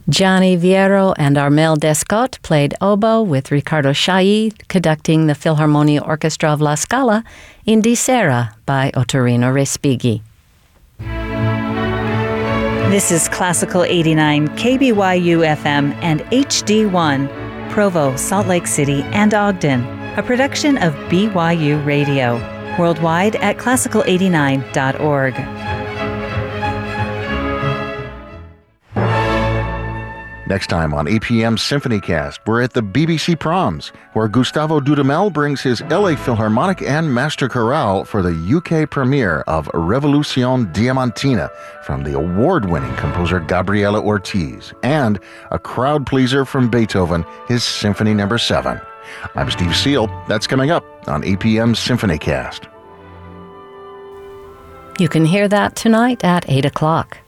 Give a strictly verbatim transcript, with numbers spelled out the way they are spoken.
Gianni Viero and Armel Descott played oboe, with Ricardo Chailly conducting the Philharmonia Orchestra of La Scala in Di Sera by Ottorino Respighi. This is Classical eighty-nine K B Y U F M and H D one, Provo, Salt Lake City, and Ogden, a production of B Y U Radio, worldwide at classical eighty-nine dot org. Next time on A P M SymphonyCast, we're at the B B C Proms, where Gustavo Dudamel brings his L A Philharmonic and Master Chorale for the U K premiere of Revolution Diamantina from the award-winning composer Gabriela Ortiz, and a crowd pleaser from Beethoven, his Symphony Number seven. I'm Steve Seal. That's coming up on A P M SymphonyCast. You can hear that tonight at eight o'clock.